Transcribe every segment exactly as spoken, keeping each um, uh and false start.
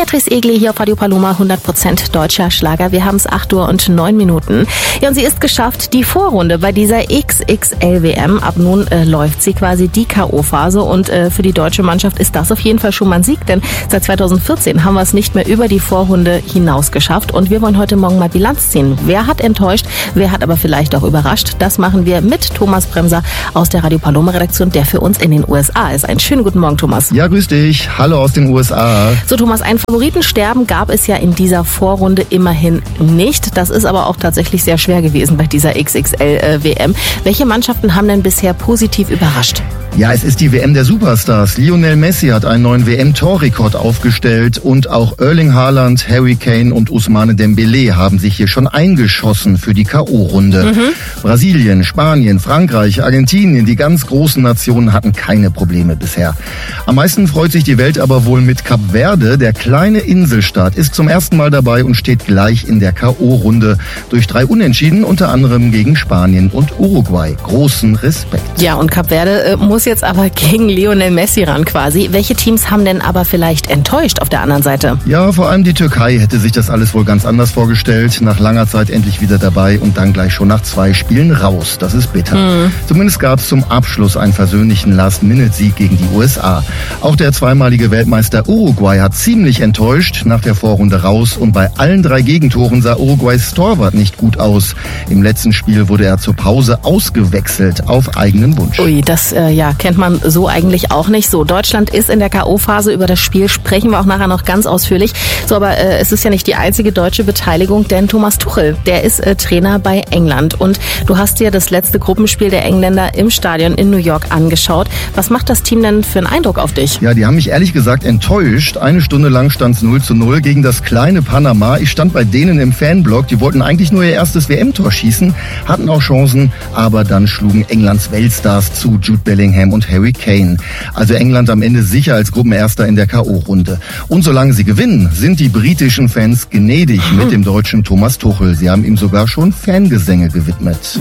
Beatrice Egli hier auf Radio Paloma, hundert Prozent deutscher Schlager. Wir haben es acht Uhr und neun Minuten. Ja, und sie ist geschafft, die Vorrunde bei dieser X X L W M. Ab nun äh, läuft sie quasi die K O-Phase und äh, für die deutsche Mannschaft ist das auf jeden Fall schon mal ein Sieg, denn seit zweitausendvierzehn haben wir es nicht mehr über die Vorrunde hinaus geschafft und wir wollen heute Morgen mal Bilanz ziehen. Wer hat enttäuscht, wer hat aber vielleicht auch überrascht? Das machen wir mit Thomas Bremser aus der Radio Paloma Redaktion, der für uns in den U S A ist. Einen schönen guten Morgen, Thomas. Ja, grüß dich. Hallo aus den U S A. So, Thomas, ein Favoritensterben gab es ja in dieser Vorrunde immerhin nicht. Das ist aber auch tatsächlich sehr schwer gewesen bei dieser X X L W M. Welche Mannschaften haben denn bisher positiv überrascht? Ja, es ist die W M der Superstars. Lionel Messi hat einen neuen W M-Torrekord aufgestellt und auch Erling Haaland, Harry Kane und Ousmane Dembélé haben sich hier schon eingeschossen für die K O-Runde. Mhm. Brasilien, Spanien, Frankreich, Argentinien, die ganz großen Nationen hatten keine Probleme bisher. Am meisten freut sich die Welt aber wohl mit Kap Verde. Der kleine Inselstaat ist zum ersten Mal dabei und steht gleich in der K O-Runde durch drei Unentschieden, unter anderem gegen Spanien und Uruguay. Großen Respekt. Ja, und Kap Verde äh, muss jetzt aber gegen Lionel Messi ran quasi. Welche Teams haben denn aber vielleicht enttäuscht auf der anderen Seite? Ja, vor allem die Türkei hätte sich das alles wohl ganz anders vorgestellt. Nach langer Zeit endlich wieder dabei und dann gleich schon nach zwei Spielen raus. Das ist bitter. Mhm. Zumindest gab es zum Abschluss einen versöhnlichen Last-Minute-Sieg gegen die U S A. Auch der zweimalige Weltmeister Uruguay hat ziemlich enttäuscht, nach der Vorrunde raus. Und bei allen drei Gegentoren sah Uruguays Torwart nicht gut aus. Im letzten Spiel wurde er zur Pause ausgewechselt, auf eigenen Wunsch. Ui, das äh, ja, kennt man so eigentlich auch nicht. So, Deutschland ist in der K O-Phase. Über das Spiel sprechen wir auch nachher noch ganz ausführlich. So, aber äh, es ist ja nicht die einzige deutsche Beteiligung, denn Thomas Tuchel, der ist äh, Trainer bei England. Und du hast dir das letzte Gruppenspiel der Engländer im Stadion in New York angeschaut. Was macht das Team denn für einen Eindruck auf dich? Ja, die haben mich ehrlich gesagt enttäuscht. Eine Stunde lang stand es null zu null gegen das kleine Panama. Ich stand bei denen im Fanblock. Die wollten eigentlich nur ihr erstes W M-Tor schießen, hatten auch Chancen, aber dann schlugen Englands Weltstars zu, Jude Bellingham und Harry Kane. Also England am Ende sicher als Gruppenerster in der K O-Runde. Und solange sie gewinnen, sind die britischen Fans gnädig mit dem deutschen Thomas Tuchel. Sie haben ihm sogar schon Fangesänge gewidmet.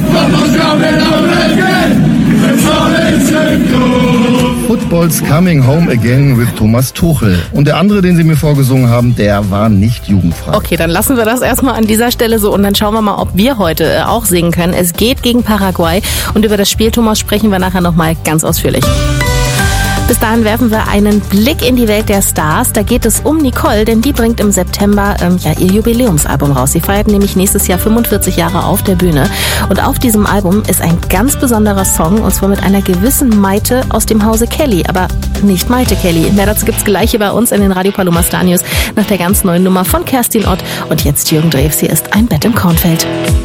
Football's coming home again with Thomas Tuchel. Und der andere, den sie mir vorgesungen haben, der war nicht jugendfrei. Okay, dann lassen wir das erstmal an dieser Stelle so und dann schauen wir mal, ob wir heute auch singen können. Es geht gegen Paraguay und über das Spiel, Thomas, sprechen wir nachher nochmal ganz ausführlich. Bis dahin werfen wir einen Blick in die Welt der Stars. Da geht es um Nicole, denn die bringt im September ähm, ja ihr Jubiläumsalbum raus. Sie feiert nämlich nächstes Jahr fünfundvierzig Jahre auf der Bühne. Und auf diesem Album ist ein ganz besonderer Song, und zwar mit einer gewissen Maite aus dem Hause Kelly. Aber nicht Maite Kelly. Mehr dazu gibt's gleich hier bei uns in den Radio Paloma Star News nach der ganz neuen Nummer von Kerstin Ott. Und jetzt Jürgen Drews, hier ist Ein Bett im Kornfeld.